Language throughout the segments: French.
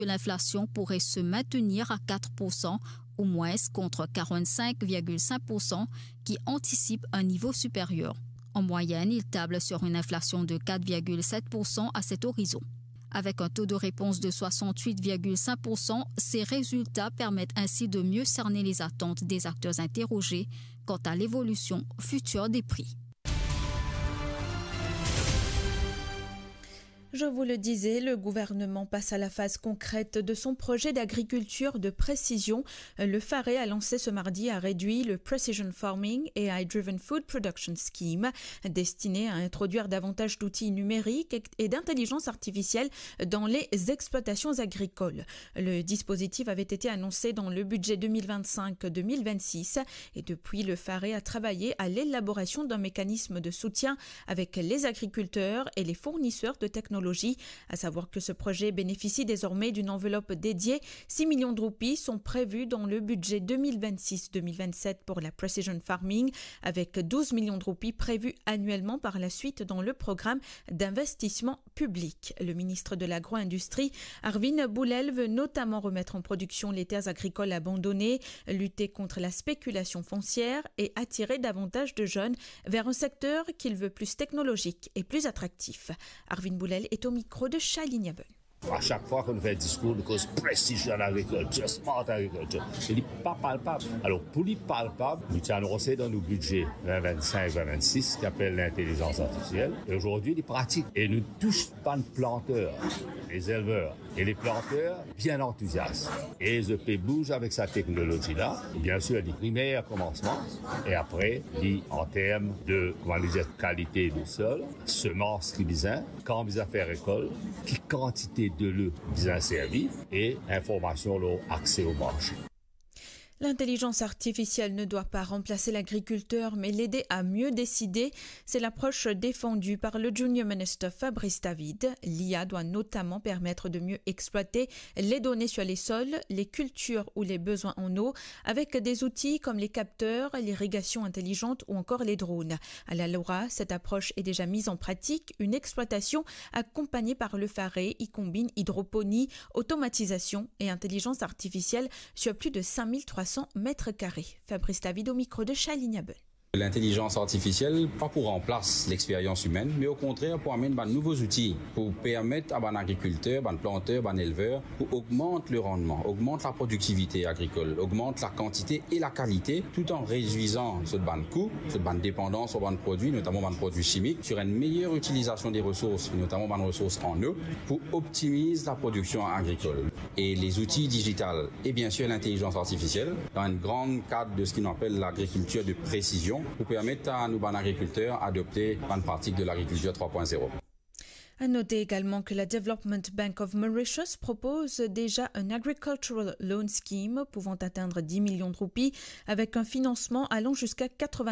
L'inflation pourrait se maintenir à 4% ou moins contre 45,5% qui anticipe un niveau supérieur. En moyenne, il table sur une inflation de 4,7% à cet horizon. Avec un taux de réponse de 68,5%, ces résultats permettent ainsi de mieux cerner les attentes des acteurs interrogés quant à l'évolution future des prix. Je vous le disais, le gouvernement passe à la phase concrète de son projet d'agriculture de précision. Le FARE a lancé ce mardi a réduit le Precision Farming AI Driven Food Production Scheme, destiné à introduire davantage d'outils numériques et d'intelligence artificielle dans les exploitations agricoles. Le dispositif avait été annoncé dans le budget 2025-2026 et depuis, le FARE a travaillé à l'élaboration d'un mécanisme de soutien avec les agriculteurs et les fournisseurs de technologies. À savoir que ce projet bénéficie désormais d'une enveloppe dédiée. 6 millions de roupies sont prévus dans le budget 2026-2027 pour la Precision Farming, avec 12 millions de roupies prévus annuellement par la suite dans le programme d'investissement public. Le ministre de l'Agro-Industrie, Arvin Boulel, veut notamment remettre en production les terres agricoles abandonnées, lutter contre la spéculation foncière et attirer davantage de jeunes vers un secteur qu'il veut plus technologique et plus attractif. Arvin Boulel est au micro de Shailene Yabun. À chaque fois qu'on fait un discours de cause precision agriculture, smart agriculture, il n'est pas palpable. Alors, pour les palpable, nous avons annoncé dans nos budgets 2025-2026 qui appelle l'intelligence artificielle. Et aujourd'hui, il est pratique. Et nous ne touchons pas de planteurs, les éleveurs. Et les planteurs, bien enthousiastes. Et EZP bouge avec sa technologie-là. Et bien sûr, les primaires commencement. Et après, en termes de qualité du sol, semences qui bizarre, quand vous faire récolte, qui quantité de l'eau bien servi et information accès au marché. L'intelligence artificielle ne doit pas remplacer l'agriculteur, mais l'aider à mieux décider. C'est l'approche défendue par le Junior Minister Fabrice David. L'IA doit notamment permettre de mieux exploiter les données sur les sols, les cultures ou les besoins en eau, avec des outils comme les capteurs, l'irrigation intelligente ou encore les drones. À la LoRa, cette approche est déjà mise en pratique. Une exploitation accompagnée par le FARE y combine hydroponie, automatisation et intelligence artificielle sur plus de 5300 mètres carrés. Fabrice David au micro de Shailene Yabun. L'intelligence artificielle, pas pour remplacer l'expérience humaine, mais au contraire pour amener de nouveaux outils, pour permettre à un agriculteur, un planteur, un éleveur, pour augmenter le rendement, augmenter la productivité agricole, augmenter la quantité et la qualité, tout en réduisant ce ban de coût, ce ban de dépendance aux ban de produits, notamment ban de produits chimiques, sur une meilleure utilisation des ressources, notamment ban de ressources en eau, pour optimiser la production agricole. Et les outils digitales et bien sûr l'intelligence artificielle, dans un grand cadre de ce qu'on appelle l'agriculture de précision, pour permettre à nos agriculteurs d'adopter une pratique de l'agriculture 3.0. À noter également que la Development Bank of Mauritius propose déjà un Agricultural Loan Scheme pouvant atteindre 10 millions de roupies avec un financement allant jusqu'à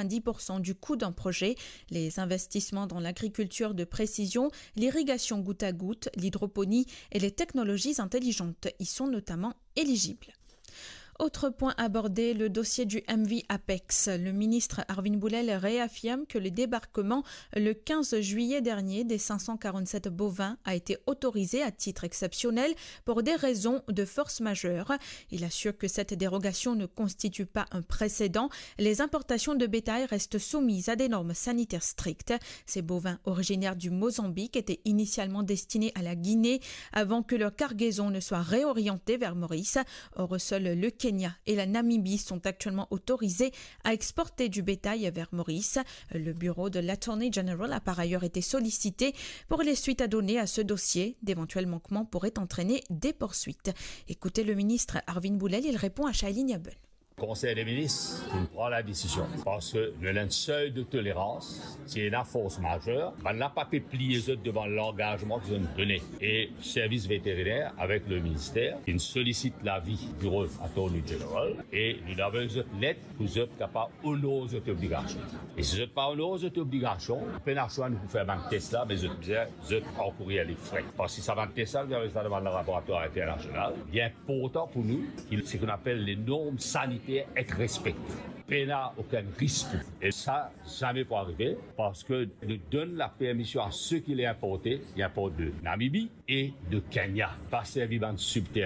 90% du coût d'un projet. Les investissements dans l'agriculture de précision, l'irrigation goutte à goutte, l'hydroponie et les technologies intelligentes y sont notamment éligibles. Autre point abordé, le dossier du MV Apex. Le ministre Arvin Boulel réaffirme que le débarquement le 15 juillet dernier des 547 bovins a été autorisé à titre exceptionnel pour des raisons de force majeure. Il assure que cette dérogation ne constitue pas un précédent. Les importations de bétail restent soumises à des normes sanitaires strictes. Ces bovins originaires du Mozambique étaient initialement destinés à la Guinée avant que leur cargaison ne soit réorientée vers Maurice. Or, seul le Kenya et la Namibie sont actuellement autorisés à exporter du bétail vers Maurice. Le bureau de l'Attorney General a par ailleurs été sollicité pour les suites à donner à ce dossier. D'éventuels manquements pourraient entraîner des poursuites. Écoutez le ministre Arvin Boulel, il répond à Shailene Yabun. Le Conseil des ministres prend la décision parce que le seuil de tolérance, c'est une force majeure. On n'a pas pu plier devant l'engagement qu'ils ont donné. Et le service vétérinaire, avec le ministère, il sollicite l'avis du Attorney General et nous avons une lettre pour être capable d'honorer cette obligation. Et si vous n'êtes pas honoré cette obligation, peine à choix nous pouvons faire un test là, mais vous êtes encourir les frais. Parce que si ça va un test là, vous avez ça devant le laboratoire international. Il est important pour nous, ce qu'on appelle les normes sanitaires être respecté. Il n'y a aucun risque. Et ça, jamais pour arriver, parce que nous donne la permission à ceux qui les importent, ils importent de Namibie et de Kenya, pas servi dans le subterrain.